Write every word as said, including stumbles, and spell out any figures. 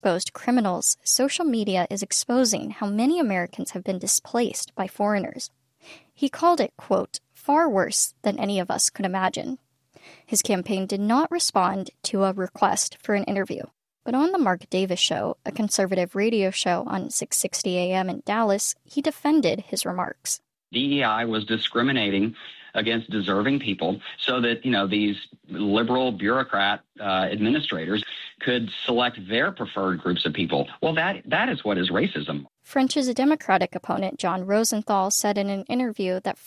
exposed criminals, social media is exposing how many Americans have been displaced by foreigners. He called it, quote, far worse than any of us could imagine. His campaign did not respond to a request for an interview. But on the Mark Davis Show, a conservative radio show on six sixty A M in Dallas, he defended his remarks. D E I was discriminating against deserving people so that, you know, these liberal bureaucrat uh, administrators could select their preferred groups of people. Well, that that is what is racism. French's Democratic opponent, John Rosenthal, said in an interview that